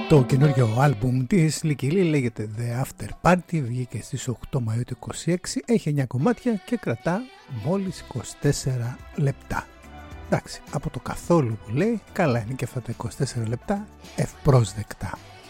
Το καινούριο άλμπουμ της Lykke Li λέγεται The After Party, βγήκε στις 8 Μαΐου του 26, έχει 9 κομμάτια και κρατά μόλις 24 λεπτά. Εντάξει, από το καθόλου που λέει, καλά είναι και αυτά τα 24 λεπτά ευπρόσδεκτα.